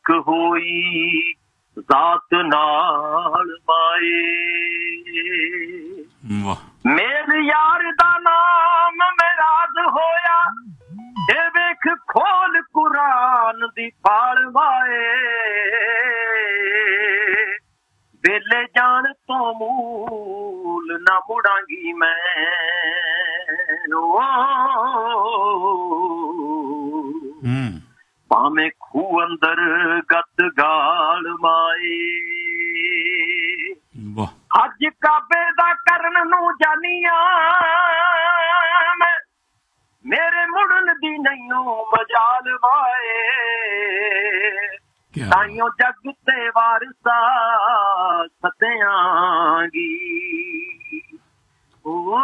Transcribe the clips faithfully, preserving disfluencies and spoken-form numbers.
ਇੱਕ ਹੋਈ ਜ਼ਾਤ ਨਾਲ ਮਾਏ। ਮੇਰੇ ਯਾਰ ਦਾ ਨਾਮ ਮਿਰਾਜ ਹੋਇਆ, ਇਹ ਵੇਖ ਖੋਲ ਕੁਰਾਨ ਦੀ ਫਾਲ ਵਾਏ। ਵੇਲੇ ਜਾਣ ਤੋਂ ਮੂਲ ਨਾ ਮੁੜਾਂਗੀ ਮੈਂ, ਭਾਵੇਂ ਖੂਹ ਅੰਦਰ ਗੱਤ ਗਾਲ ਮਾਏ। ਹੱਜ ਕਾਬੇ ਦਾ ਕਰਨ ਨੂੰ ਜਾਨੀਆਂ ਮੈਂ, ਮੇਰੇ ਮੁੜਨ ਦੀ ਨਹੀਂਓ ਮਜਾਲ ਵਾਏ। ਤਾਈਓ ਜੱਗ ਤੇ ਵਾਰਸਾ ਸਤਿਆਂਗੀ, ਓ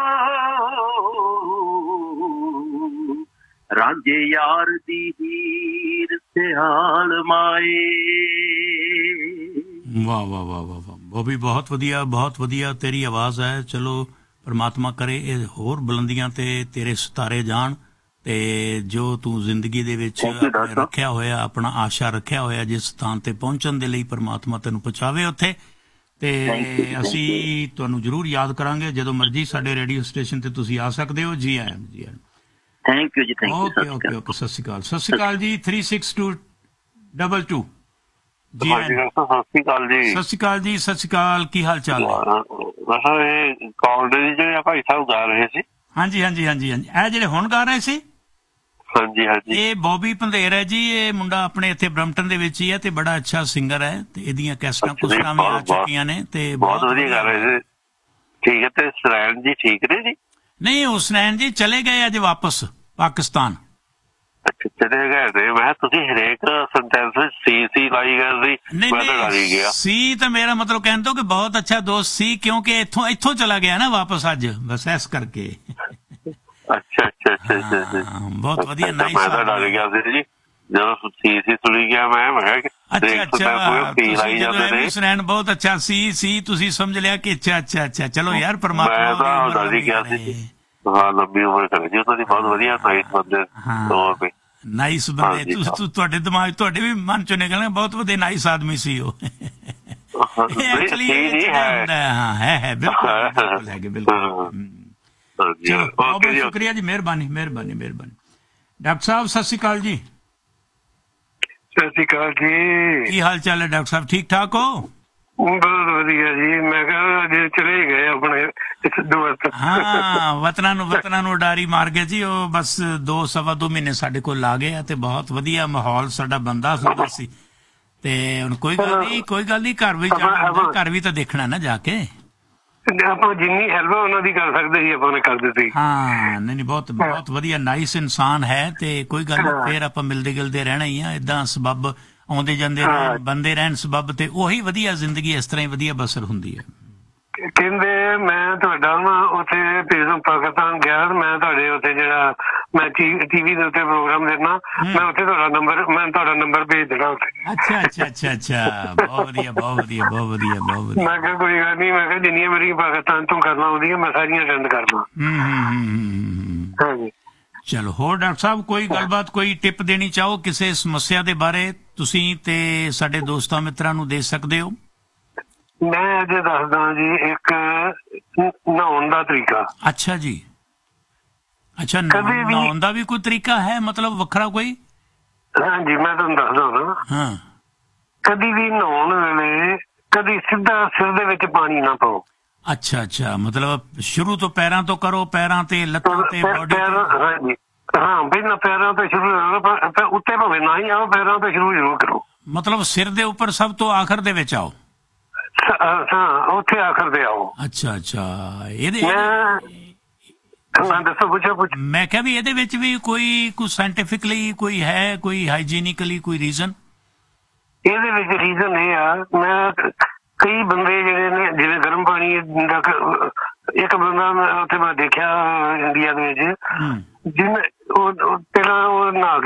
ਰਾਂਝੇ ਯਾਰ ਦੀ ਹੀਰ ਸਿਆਲ ਮਾਏ। ਵਾਹ ਵਾਹ ਵਾਹ ਵਾਹ ਵਾਹ ਬੋਬੀ, ਬਹੁਤ ਵਧੀਆ ਬਹੁਤ ਵਧੀਆ ਤੇਰੀ ਆਵਾਜ਼ ਹੈ। ਚਲੋ ਪਰਮਾਤਮਾ ਕਰੇ ਇਹ ਹੋਰ ਬੁਲੰਦੀਆਂ ਤੇ ਤੇਰੇ ਸਿਤਾਰੇ ਜਾਣ, ਤੇ ਜੋ ਤੂੰ ਜ਼ਿੰਦਗੀ ਦੇ ਵਿੱਚ ਰੱਖਿਆ ਹੋਇਆ, ਆਪਣਾ ਆਸ਼ਾ ਰੱਖਿਆ ਹੋਇਆ ਜਿਸ ਥਾਂ ਤੇ ਪਹੁੰਚਣ ਦੇ ਲਈ, ਪਰਮਾਤਮਾ ਤੈਨੂੰ ਪਹੁੰਚਾਵੇ ਉੱਥੇ। ਤੇ ਅਸੀਂ ਤੁਹਾਨੂੰ ਜ਼ਰੂਰ ਯਾਦ ਕਰਾਂਗੇ ਜਦੋਂ ਮਰਜ਼ੀ ਸਾਡੇ ਰੇਡੀਓ ਸਟੇਸ਼ਨ ਤੇ ਤੁਸੀਂ ਆ ਸਕਦੇ ਹੋ। ਜੀ ਆਇਆਂ ਜੀ ਆਇਆਂ। ਥੈਂਕ ਯੂ ਜੀ, thank you. Okay okay okay, ਸਤਿ ਸ਼੍ਰੀ ਅਕਾਲ। ਸਤਿ ਸ਼੍ਰੀ ਅਕਾਲ ਜੀ। Three six to double two ਜੀ ਆਇਆਂ। ਸਤਿ ਸ਼੍ਰੀ ਅਕਾਲ ਜੀ। ਸਤਿ ਸ਼੍ਰੀ ਅਕਾਲ ਜੀ। ਸਤਿ ਸ਼੍ਰੀ ਅਕਾਲ। ਕੀ ਹਾਲ ਚਾਲ ਹੈ? ਬਸ ਇਹ ਕਾਲਜ ਜਿਹੜੇ ਭਾਈ ਸਾਹਿਬ ਗਾ ਰਹੇ ਸੀ। ਹਾਂਜੀ ਹਾਂਜੀ ਹਾਂਜੀ ਹਾਂਜੀ, ਇਹ ਜਿਹੜੇ ਹੁਣ ਗਾ ਰਹੇ ਸੀ। ਹਾਂਜੀ ਹਾਂਜੀ, ਇਹ ਬੋਬੀ ਪੰਧੇਰ ਹੈ ਜੀ। ਇਹ ਮੁੰਡਾ ਆਪਣੇ ਇੱਥੇ ਬਰੰਪਟਨ ਦੇ ਵਿੱਚ ਹੀ ਹੈ ਤੇ ਬੜਾ ਅੱਛਾ ਸਿੰਗਰ ਹੈ ਤੇ ਇਹਦੀਆਂ ਕੈਸਟਾਂ ਕੁਸਟਾਂ ਵੀ ਆ ਚੁੱਕੀਆਂ ਨੇ ਤੇ ਬਹੁਤ ਵਧੀਆ ਗਾ ਰਹੇ ਸੀ। ਠੀਕ ਹੈ। ਤੇ ਸਰੈਣ ਜੀ ਠੀਕ ਨੇ ਜੀ? ਨਹੀਂ, ਹੁਸਨੈਨ ਜੀ ਚਲੇ ਗਏ ਅੱਜ ਵਾਪਸ ਪਾਕਿਸਤਾਨ। ਅੱਛਾ, ਚਲੇ ਗਏ ਤੇ ਮੈਂ ਤੁਸੀਂ ਹਰੇਕ ਸੈਂਟੈਂਸ ਵਿੱਚ ਸੀ ਸੀ ਲਾਈ ਗਏ ਸੀ। ਨਹੀਂ ਨਹੀਂ, ਸੀ ਤਾਂ ਮੇਰਾ ਮਤਲਬ ਕਹਿਣ ਤੋਂ ਕਿ ਬਹੁਤ ਅੱਛਾ ਦੋਸਤ ਸੀ, ਕਿਉਂਕਿ ਇੱਥੋਂ ਇੱਥੋਂ ਚਲਾ ਗਿਆ ਨਾ ਵਾਪਸ ਅੱਜ, ਬਸ ਇਸ ਕਰਕੇ। ਅੱਛਾ ਅੱਛਾ ਅੱਛਾ ਅੱਛਾ, ਬਹੁਤ ਵਧੀਆ। ਮੈਂ ਤਾਂ ਡਰ ਗਿਆ ਸੀ ਜੀ ਜਦੋਂ ਸੀ ਸੀ ਸੁਣੀ ਗਿਆ। ਮੈਂ ਮੈਂ ਅੱਛਾ ਅੱਛਾ, ਸੁਨੈਣ ਬਹੁਤ ਅੱਛਾ ਸੀ ਸੀ ਤੁਸੀਂ ਸਮਝ ਲਿਆ ਕਿ ਅੱਛਾ ਅੱਛਾ ਅੱਛਾ। ਚਲੋ ਯਾਰ, ਪਰਮਾਤਮਾ ਮੈਂ ਤਾਂ ਡਰ ਹੀ ਗਿਆ ਸੀ। ਹਾਂ, ਲੰਬੀ ਉਮਰ ਕਰੇ ਜੀ ਉਹਨਾਂ ਦੀ। ਬਹੁਤ ਵਧੀਆ ਨਾਈਸ ਬੰਦੇ ਤੌਰ ਤੇ, ਨਾਈਸ ਬੰਦੇ। ਤੁਹਾਡੇ ਦਿਮਾਗ, ਤੁਹਾਡੇ ਵੀ ਮਨ ਚੋਂ ਨਿਕਲਣਾ ਬਹੁਤ ਵਧੀਆ ਨਾਈਸ ਆਦਮੀ ਸੀ ਉਹ। ਹਾਂ ਹੈ ਹੈ ਬਿਲਕੁਲ ਹੈਗੇ ਬਿਲਕੁਲ। ਚਲੋ ਬਹੁਤ ਬਹੁਤ ਸ਼ੁਕਰੀਆ ਜੀ, ਮਿਹਰਬਾਨੀ ਮਿਹਰਬਾਨੀ ਮਿਹਰਬਾਨੀ। ਡਾਕਟਰ ਸਾਹਿਬ ਸਤਿ ਸ਼੍ਰੀ ਅਕਾਲ ਜੀ। ਸਤਿ ਸ਼੍ਰੀ ਅਕਾਲ ਜੀ। ਕੀ ਹਾਲ ਚਾਲ ਹੈ ਡਾਕਟਰ ਸਾਹਿਬ? ਠੀਕ ਠਾਕ ਹੋ? ਬਹੁਤ ਵਧੀਆ ਜੀ। ਮੈਂ ਕਿਹਾ ਜੇ ਚਲੇ ਗਏ ਆਪਣੇ ਹਾਂ, ਵਤਨਾਂ ਨੂੰ ਵਤਨਾਂ ਨੂੰ ਉਡਾਰੀ ਮਾਰ ਗਏ ਜੀ ਉਹ। ਬਸ ਦੋ ਸਵਾ ਦੋ ਮਹੀਨੇ ਸਾਡੇ ਕੋਲ ਲਾ ਗਏ ਤੇ ਬਹੁਤ ਵਧੀਆ ਮਾਹੌਲ ਸਾਡਾ ਬੰਦਾ ਹੁੰਦਾ ਸੀ। ਤੇ ਹੁਣ ਕੋਈ ਗੱਲ ਨਹੀਂ, ਕੋਈ ਗੱਲ ਨਹੀਂ, ਘਰ ਵੀ ਜਾਣਾ, ਘਰ ਵੀ ਤਾਂ ਦੇਖਣਾ ਨਾ ਜਾ ਕੇ। ਆਪਾਂ ਜਿੰਨੀ ਹੈਲਪ ਉਹਨਾਂ ਦੀ ਕਰ ਸਕਦੇ ਸੀ ਆਪਾਂ ਨੇ ਕਰ ਦਿੱਤੀ। ਹਾਂ ਨਹੀਂ ਨਹੀਂ, ਬਹੁਤ ਬਹੁਤ ਵਧੀਆ ਨਾਈਸ ਇਨਸਾਨ ਹੈ। ਤੇ ਕੋਈ ਗੱਲ ਨਹੀਂ, ਫੇਰ ਆਪਾਂ ਮਿਲਦੇ ਗਿਲਦੇ ਰਹਿਣਾ ਹੀ ਆ। ਏਦਾਂ ਸਬੱਬ ਆਉਂਦੇ ਜਾਂਦੇ ਰਹਿਣ, ਬੰਦੇ ਰਹਿਣ ਸਬੱਬ, ਤੇ ਉਹੀ ਵਧੀਆ ਜ਼ਿੰਦਗੀ ਇਸ ਤਰ੍ਹਾਂ ਹੀ ਵਧੀਆ ਬਸਰ ਹੁੰਦੀ ਹੈ। ਕਹਿੰਦੇ ਮੈਂ ਤੁਹਾਡਾ ਨਾ ਉੱਥੇ ਪਾਕਿਸਤਾਨ ਗਿਆ, ਮੈਂ ਤੁਹਾਡੇ ਉੱਥੇ ਜਿਹੜਾ ਮੈਂ ਟੀਵੀ ਦੇ ਉੱਤੇ ਪ੍ਰੋਗਰਾਮ ਦੇਣਾ, ਮੈਂ ਉੱਥੇ ਤੁਹਾਡਾ ਨੰਬਰ ਮੈਂ ਤੁਹਾਡਾ ਨੰਬਰ ਭੇਜ ਦੇਣਾ ਉੱਥੇ। ਅੱਛਾ ਅੱਛਾ ਅੱਛਾ ਅੱਛਾ, ਬਹੁਤ ਵਧੀਆ ਬਹੁਤ ਵਧੀਆ ਬਹੁਤ ਵਧੀਆ ਬਹੁਤ ਵਧੀਆ। ਮੈਂ ਕਿਹਾ ਕੋਈ ਗੱਲ ਨਹੀਂ, ਮੈਂ ਕਿਹਾ ਜਿੰਨੀਆਂ ਮੇਰੀ ਪਾਕਿਸਤਾਨ ਤੋਂ ਕਰਨਾ ਆਉਂਦੀਆਂ ਮੈਂ ਸਾਰੀਆਂ ਅਟੈਂਡ ਕਰਦਾ। ਹਾਂਜੀ। ਚਲੋ ਹੋਰ ਡਾਕਟਰ ਸਾਹਿਬ ਕੋਈ ਗੱਲਬਾਤ, ਕੋਈ ਟਿਪ ਦੇਣੀ ਚਾਹੋ ਕਿਸੇ ਸਮੱਸਿਆ ਦੇ ਬਾਰੇ, ਤੁਸੀਂ ਤੇ ਸਾਡੇ ਦੋਸਤਾਂ ਮਿੱਤਰਾਂ ਨੂੰ ਦੇ ਸਕਦੇ ਹੋ? ਮੈਂ ਅਜੇ ਦੱਸਦਾ ਜੀ ਇੱਕ ਨਹਾਉਣ ਦਾ ਤਰੀਕਾ। ਅੱਛਾ ਜੀ, ਅੱਛਾ ਨਹਾਉਣ ਦਾ ਵੀ ਕੋਈ ਤਰੀਕਾ ਹੈ, ਮਤਲਬ ਵੱਖਰਾ ਕੋਈ? ਹਾਂਜੀ, ਮੈਂ ਤੁਹਾਨੂੰ ਦੱਸਦਾ ਨਾ। ਹਾਂ, ਕਦੀ ਵੀ ਨਹਾਉਣ ਵੇਲੇ ਕਦੀ ਸਿੱਧਾ ਸਿਰ ਦੇ ਵਿੱਚ ਪਾਣੀ ਨਾ ਪਾਓ। ਅੱਛਾ ਅੱਛਾ, ਮਤਲਬ ਸ਼ੁਰੂ ਤੋਂ ਪੈਰਾਂ ਤੋਂ ਕਰੋ, ਪੈਰਾਂ ਤੇ ਲੱਤਾਂ ਤੇ ਬੋਡੀ ਤੇ। ਹਾਂਜੀ ਹਾਂ, ਪਹਿਲਾਂ ਪੈਰਾਂ ਤੋਂ ਸ਼ੁਰੂ ਕਰੋ, ਉੱਤੇ ਭਾਵੇਂ ਨਾ ਹੀ ਆਓ, ਪੈਰਾਂ ਤੋਂ ਸ਼ੁਰੂ ਜ਼ਰੂਰ ਕਰੋ। ਮਤਲਬ ਸਿਰ ਦੇ ਉੱਪਰ ਸਭ ਤੋਂ ਆਖਰ ਦੇ ਵਿੱਚ ਆਓ। ਹਾਂ, ਉੱਥੇ ਆਖਰ ਤੇ ਆਓ। ਅੱਛਾ ਅੱਛਾ, ਇਹਦੇ ਦੱਸੋ, ਪੁੱਛੋ ਪੁੱਛ। ਮੈਂ ਕਿਹਾ ਵੀ ਇਹਦੇ ਵਿੱਚ ਵੀ ਕੋਈ ਕੋਈ ਸਾਇੰਟੀਫਿਕਲੀ ਕੋਈ ਹੈ, ਕੋਈ ਹਾਈਜੀਨਿਕਲੀ ਕੋਈ ਰੀਜ਼ਨ? ਇਹਦੇ ਵਿੱਚ ਰੀਜ਼ਨ ਇਹ ਆ, ਮੈਂ ਕਈ ਬੰਦੇ ਜਿਹੜੇ ਨੇ ਜਿਵੇਂ ਗਰਮ ਪਾਣੀ ਦਾ, ਇੱਕ ਬੰਦਾ ਉੱਥੇ ਮੈਂ ਦੇਖਿਆ ਇੰਡੀਆ ਦੇ ਵਿੱਚ, ਜਿਹਨੇ ਉਹ ਪਹਿਲਾਂ ਉਹ ਨਹਾ